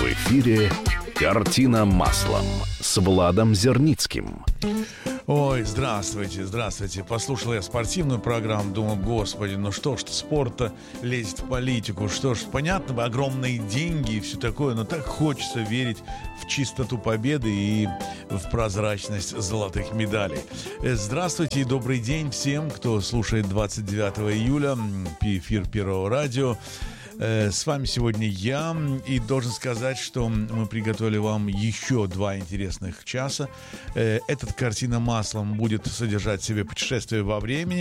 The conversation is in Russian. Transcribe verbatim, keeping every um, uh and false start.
В эфире «Картина маслом» с Владом Зерницким. Ой, здравствуйте, здравствуйте. Послушал я спортивную программу, думал, господи, ну что ж, спорт-то лезет в политику, что ж, понятно, огромные деньги и все такое, но так хочется верить в чистоту победы и в прозрачность золотых медалей. Здравствуйте и добрый день всем, кто слушает двадцать девятого июля эфир Первого радио. С вами сегодня я, и должен сказать, что мы приготовили вам еще два интересных часа. Этот «Картина маслом» будет содержать в себе путешествие во времени.